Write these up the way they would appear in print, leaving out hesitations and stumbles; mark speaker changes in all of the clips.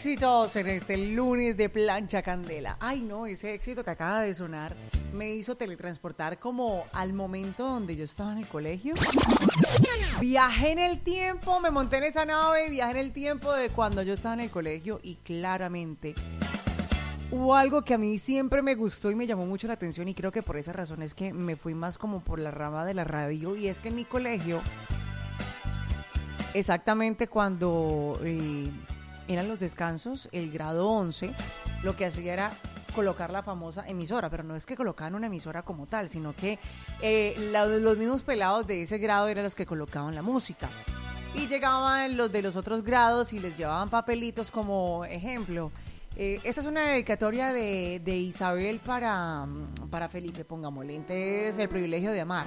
Speaker 1: éxitos en este lunes de Plancha Candela. Ay, no, ese éxito que acaba de sonar me hizo teletransportar como al momento donde yo estaba en el colegio. Viajé en el tiempo, me monté en esa nave, viajé en el tiempo de cuando yo estaba en el colegio y claramente hubo algo que a mí siempre me gustó y me llamó mucho la atención y creo que por esa razón es que me fui más como por la rama de la radio y es que en mi colegio, exactamente cuando eran los descansos, el grado 11, lo que hacía era colocar la famosa emisora, pero no es que colocaban una emisora como tal, sino que los mismos pelados de ese grado eran los que colocaban la música. Y llegaban los de los otros grados y les llevaban papelitos como ejemplo. Esta es una dedicatoria de Isabel para Felipe, pongámosle. Entonces, el privilegio de amar.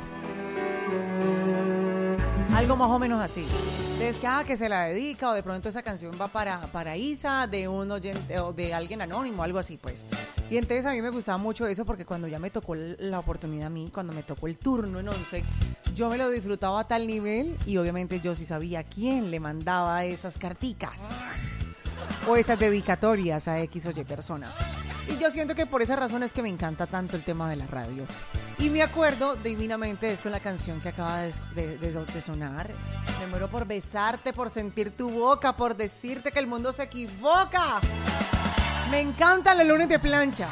Speaker 1: Algo más o menos así. Entonces, que se la dedica, o de pronto esa canción va para Isa, de un oyente, o de alguien anónimo, algo así, pues. Y entonces a mí me gustaba mucho eso, porque cuando ya me tocó la oportunidad a mí, cuando me tocó el turno en 11, yo me lo disfrutaba a tal nivel, y obviamente yo sí sabía quién le mandaba esas carticas, o esas dedicatorias a X o Y persona. Y yo siento que por esa razón es que me encanta tanto el tema de la radio. Y me acuerdo divinamente es con la canción que acaba de sonar. Me muero por besarte, por sentir tu boca, por decirte que el mundo se equivoca. Me encanta los lunes de plancha.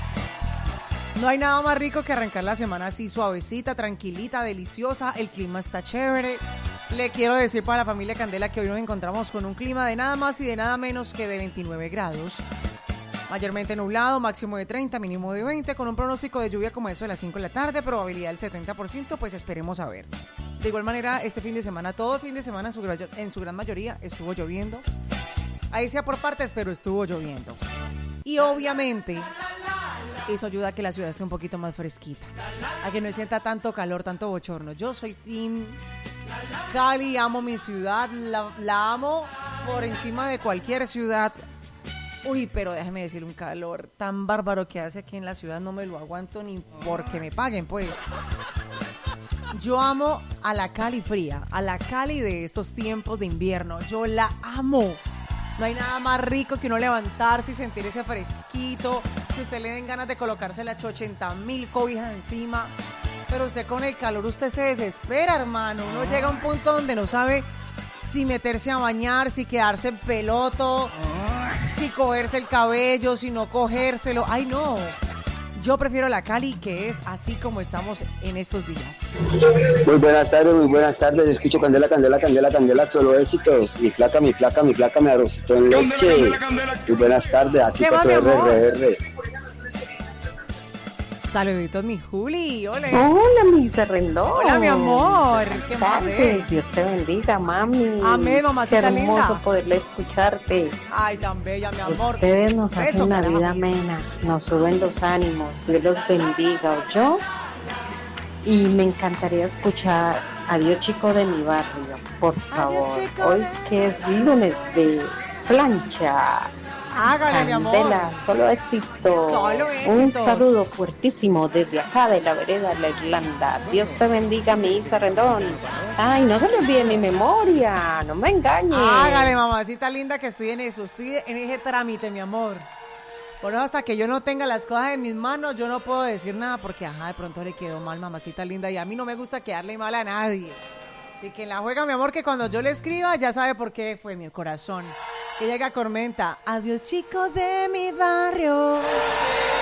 Speaker 1: No hay nada más rico que arrancar la semana así suavecita, tranquilita, deliciosa. El clima está chévere. Le quiero decir para la familia Candela que hoy nos encontramos con un clima de nada más y de nada menos que de 29 grados. Mayormente nublado, máximo de 30, mínimo de 20, con un pronóstico de lluvia como eso de las 5 de la tarde, probabilidad del 70%, pues esperemos a ver. De igual manera, este fin de semana, todo el fin de semana en su gran mayoría estuvo lloviendo. Ahí sea por partes, pero estuvo lloviendo. Y obviamente, eso ayuda a que la ciudad esté un poquito más fresquita, a que no sienta tanto calor, tanto bochorno. Yo soy team Cali, amo mi ciudad, la amo por encima de cualquier ciudad. Uy, pero déjeme decir, un calor tan bárbaro que hace aquí en la ciudad no me lo aguanto ni porque me paguen, pues. Yo amo a la Cali fría, a la Cali de estos tiempos de invierno. Yo la amo. No hay nada más rico que uno levantarse y sentir ese fresquito, que usted le den ganas de colocarse las 80,000 cobijas encima. Pero usted con el calor, usted se desespera, hermano. Uno llega a un punto donde no sabe si meterse a bañar, si quedarse en peloto, si cogerse el cabello, si no cogérselo. Ay, no. Yo prefiero la Cali, que es así como estamos en estos días.
Speaker 2: Muy buenas tardes. Escucho Candela, Candela, Candela, Candela, solo éxitos. Mi flaca, me arrocito en leche. Muy buenas tardes, aquí Petro RRR.
Speaker 1: Saluditos, mi Juli. Hola.
Speaker 3: Hola, mi Rendón.
Speaker 1: Hola, mi amor.
Speaker 3: ¿Qué tal? Dios te bendiga, mami.
Speaker 1: Amén, mamacita
Speaker 3: linda. Qué hermoso
Speaker 1: linda.
Speaker 3: Poderle escucharte.
Speaker 1: Ay, tan bella, mi amor.
Speaker 3: Ustedes nos hacen
Speaker 1: Eso,
Speaker 3: la
Speaker 1: carajo.
Speaker 3: vida amena, nos suben los ánimos. Dios los bendiga. Yo y me encantaría escuchar Adiós, chico de mi barrio, por favor.
Speaker 1: chico
Speaker 3: Hoy
Speaker 1: de-
Speaker 3: que es lunes de plancha.
Speaker 1: Hágale, mi amor.
Speaker 3: Candela, solo éxito.
Speaker 1: Solo
Speaker 3: Un
Speaker 1: éxitos.
Speaker 3: saludo fuertísimo desde acá de la vereda de la Irlanda. Dios te bendiga, mi Isa Rendón. Ay, no se le olvide mi memoria, no me engañes.
Speaker 1: Hágale, mamacita linda, que estoy en eso. Estoy en ese trámite, mi amor. Por eso hasta que yo no tenga las cosas en mis manos, yo no puedo decir nada porque, de pronto le quedó mal, mamacita linda. Y a mí no me gusta quedarle mal a nadie. Así que la juega, mi amor, que cuando yo le escriba, ya sabe por qué fue mi corazón. Que llega Cormenta. Adiós, chico de mi barrio.